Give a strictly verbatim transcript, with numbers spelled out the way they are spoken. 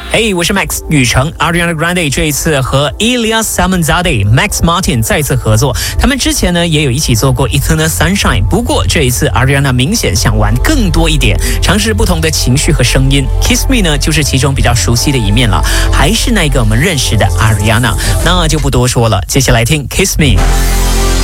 嘿、hey, 我是 Max 宇成。 Ariana Grande 这一次和 Ilya Salmonzade、Max Martin 再次合作，他们之前呢也有一起做过 Eternal Sunshine， 不过这一次 Ariana 明显想玩更多一点，尝试不同的情绪和声音。 Kiss Me 呢就是其中比较熟悉的一面了，还是那个我们认识的 Ariana， 那就不多说了，接下来听 Kiss Me。